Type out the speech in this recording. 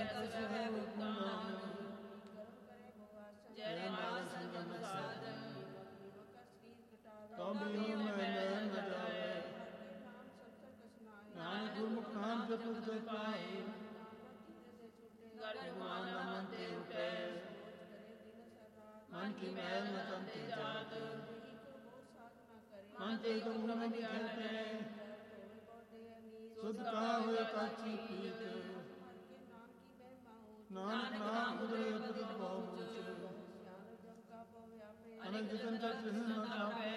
ਕਸ ਹੈ ਉਪਨਾਮ ਜੈ ਮਾਨ ਸੰਗਮ ਸਾਧਨ ਤਉ ਬਿਨੁ ਮੈਂ ਨ ਜਾਵੇ ਨਾਨਕ ਗੁਰਮੁਖ ਨਾਮ ਜਪੁ ਜੈ ਪਾਏ ਗਰਮਾਨ ਮਨ ਤੇ ਉਪੈ ਮਨ ਕੀ ਮੈਲ ਨ ਤਨ ਤੇ ਜਾਤ ਮਨ ਤੇ ਗੁਣ ਨ ਵਿਚਾਰੈ ਸੁਧ ਕਾ ਹੋਏ ਕਾਚੀ ਪੀਤ ਨਾਨਕ ਨਾਮ ਉਦਰੇ ਅਪਰਿਤ ਭਾਉ ਮੁਚ ਅਨੰਤ ਜਤਨ ਕਰ ਤਿਸ ਨ ਜਾਪੈ